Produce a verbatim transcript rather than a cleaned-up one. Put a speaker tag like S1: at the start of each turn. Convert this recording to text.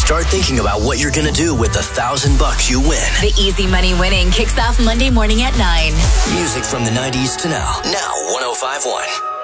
S1: Start thinking about what you're going to do with the thousand bucks you win.
S2: The Easy Money winning kicks off Monday morning at nine.
S1: Music from the nineties to now. Now one oh five point one.